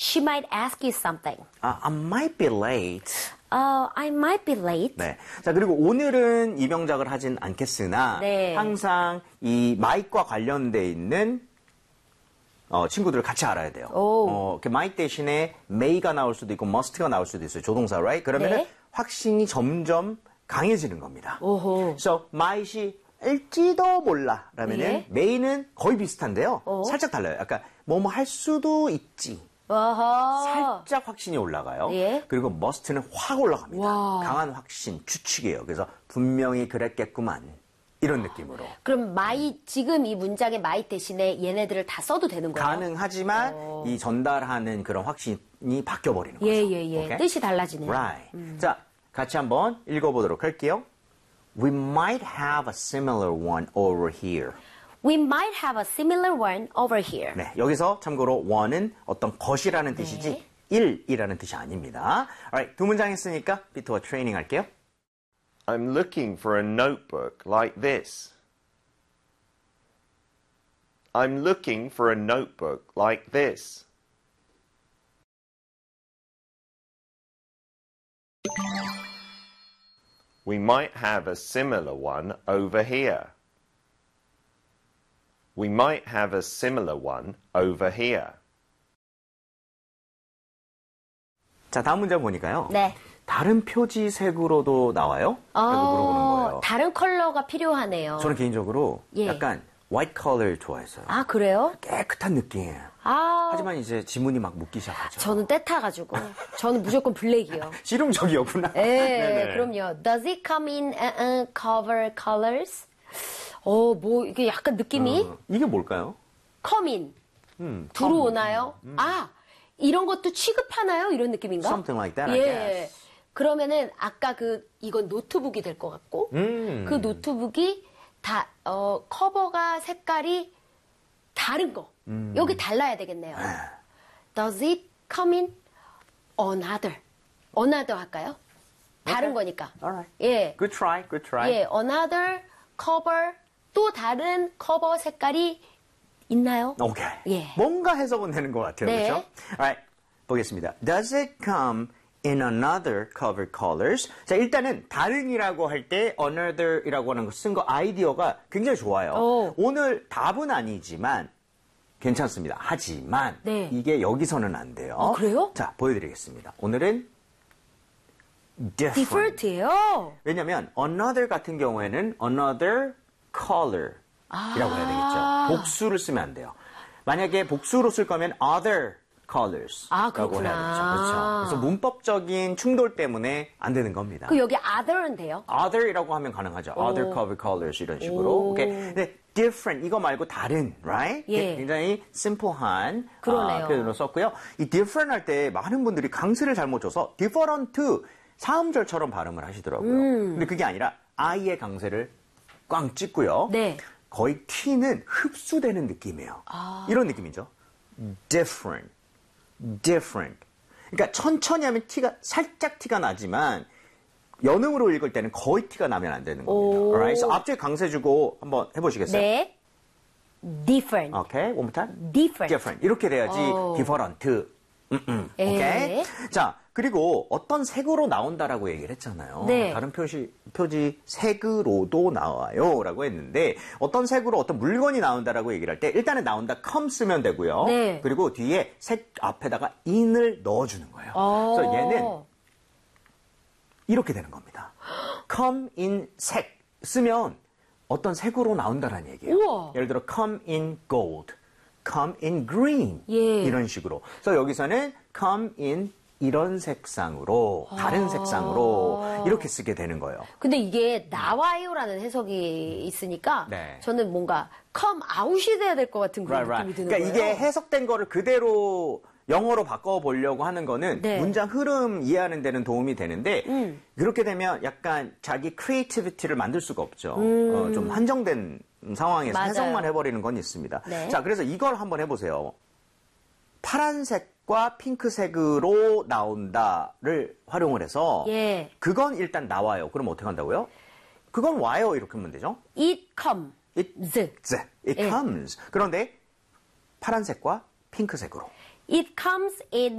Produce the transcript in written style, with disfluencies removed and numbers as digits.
She might ask you something. I might be late. I might be late. 네. 자, 그리고 오늘은 이 명작을 하진 않겠으나 네. 항상 이 might과 관련돼 있는 친구들을 같이 알아야 돼요. might 대신에 may가 나올 수도 있고 must가 나올 수도 있어요. 조동사, right? 그러면은 네. 확신이 점점 강해지는 겁니다. 오호. So, might이 일지도 몰라 라면은 예. may는 거의 비슷한데요. 살짝 달라요. 약간 뭐뭐 할 수도 있지. 어허. 살짝 확신이 올라가요. 예. 그리고 must는 확 올라갑니다. 와. 강한 확신, 추측이에요. 그래서 분명히 그랬겠구만. 이런 느낌으로. 그럼 might, 지금 이 문장의 might 대신에 얘네들을 다 써도 되는 거예요? 가능하지만 이 전달하는 그런 확신이 바뀌어버리는 거죠. 예. 오케이? 뜻이 달라지네요. Right. 자, 같이 한번 읽어보도록 할게요. We might have a similar one over here. We might have a similar one over here. 네, 여기서 참고로 one은 어떤 것이라는 뜻이지 일이라는 뜻이 아닙니다. Alright, 두 문장 했으니까 비트와 트레이닝 할게요. I'm looking for a notebook like this. I'm looking for a notebook like this. We might have a similar one over here. We might have a similar one over here. 자, 다음 문장 보니까요. 네. 다른 표지색으로도 나와요? 라고 물어보는 거예요. 다른 컬러가 필요하네요. 저는 개인적으로 예. 약간 화이트 컬러를 좋아했어요. 아, 그래요? 깨끗한 느낌. 아. 하지만 이제 지문이 막 묻기 시작하죠. 저는 때 타가지고. 저는 무조건 블랙이요. 실용적이었구나. 네, 네네. 그럼요. Does it come in cover colors? 뭐, 이게 약간 느낌이? 이게 뭘까요? come in. 들어오나요? 아, 이런 것도 취급하나요? 이런 느낌인가? Something like that, I 예. guess. 그러면은, 아까 이건 노트북이 될 것 같고, 그 노트북이 커버가 색깔이 다른 거. 여기 달라야 되겠네요. Does it come in another? another 할까요? 다른 거니까. Alright. 예. Good try, good try. 예, another cover, 또 다른 커버 색깔이 있나요? 오케이. 예. 뭔가 해석은 되는 것 같아요. 네. 그렇죠? Alright. 보겠습니다. Does it come in another cover colors? 자, 일단은 다른이라고 할 때 another이라고 하는 거 쓴 거 아이디어가 굉장히 좋아요. 오늘 답은 아니지만 괜찮습니다. 하지만 네. 이게 여기서는 안 돼요. 그래요? 자, 보여드리겠습니다. 오늘은 different. different예요. 왜냐면 another 같은 경우에는 another color이라고 해야 되겠죠. 복수를 쓰면 안 돼요. 만약에 복수로 쓸 거면 other colors라고 그렇구나. 해야 되죠. 그렇죠. 그래서 문법적인 충돌 때문에 안 되는 겁니다. 그 여기 other는 돼요? other이라고 하면 가능하죠. other cover colors 이런 식으로. 오케이. 근데 different 이거 말고 다른, right? 예. 굉장히 simple한 그러네요. 표현으로 썼고요. 이 different 할 때 많은 분들이 강세를 잘못 줘서 different 사음절처럼 발음을 하시더라고요. 근데 그게 아니라 I의 강세를 꽝 찍고요. 네. 거의 T는 흡수되는 느낌이에요. 이런 느낌이죠. different. 그러니까 천천히 하면 살짝 티가 나지만 연음으로 읽을 때는 거의 티가 나면 안 되는 겁니다. Alright? So 앞뒤에 강세 주고 한번 해보시겠어요? 네. different. Okay, one more time. different. 이렇게 돼야지 different. 오케이. 자, 그리고 어떤 색으로 나온다라고 얘기를 했잖아요. 네. 다른 표지 색으로도 나와요라고 했는데 어떤 색으로 어떤 물건이 나온다라고 얘기를 할 때 일단은 나온다 come 쓰면 되고요. 네. 그리고 뒤에 색 앞에다가 in을 넣어주는 거예요. 그래서 얘는 이렇게 되는 겁니다. come in 색 쓰면 어떤 색으로 나온다라는 얘기예요. 우와. 예를 들어 come in gold, come in green 예. 이런 식으로. 그래서 여기서는 come in 이런 색상으로 다른 색상으로 이렇게 쓰게 되는 거예요. 근데 이게 나와요라는 해석이 있으니까 네. 저는 뭔가 come out이 돼야 될 것 같은 그런 Right. 느낌이 드는 그러니까 거예요. 이게 해석된 거를 그대로 영어로 바꿔보려고 하는 거는 네. 문장 흐름 이해하는 데는 도움이 되는데 그렇게 되면 약간 자기 크리에이티비티를 만들 수가 없죠. 좀 한정된 상황에서 맞아요. 해석만 해버리는 건 있습니다. 네. 자, 그래서 이걸 한번 해보세요. 파란색과 핑크색으로 나온다를 활용을 해서 예. 그건 일단 나와요. 그럼 어떻게 한다고요? 그건 와요. 이렇게 하면 되죠. it comes. It comes. 그런데 파란색과 핑크색으로. It comes in